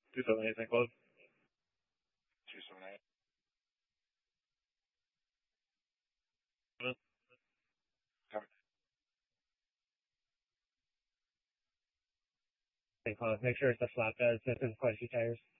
278 St. Cloud. 278. St. Cloud. Make sure it's a flatbed since there's quite a few tires.